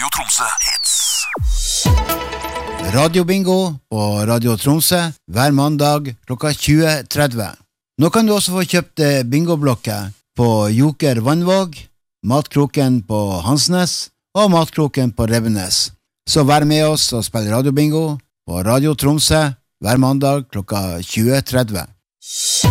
Radio Tromsø Hits. Radio Bingo på Radio Tromsø hver mandag klokka 20:30. Nå kan du også få kjøpt bingoblokker på Joker Vannvåg, Matkroken på Hansnes og Matkroken på Revenes. Så vær med oss og spill Radio Bingo på Radio Tromsø hver mandag klokka 20:30.